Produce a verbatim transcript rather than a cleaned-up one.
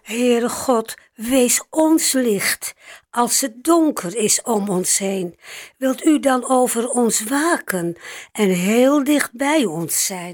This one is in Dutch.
Heere God, wees ons licht, als het donker is om ons heen. Wilt u dan over ons waken en heel dicht bij ons zijn?